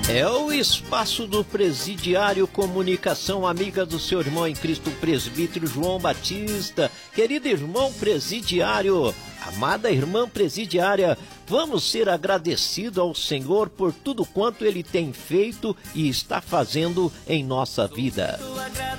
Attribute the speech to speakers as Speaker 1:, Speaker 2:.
Speaker 1: É o espaço do Presidiário Comunicação Amiga do seu irmão em Cristo, presbítero João Batista. Querido irmão presidiário, amada irmã presidiária, vamos ser agradecidos ao Senhor por tudo quanto Ele tem feito e está fazendo em nossa vida.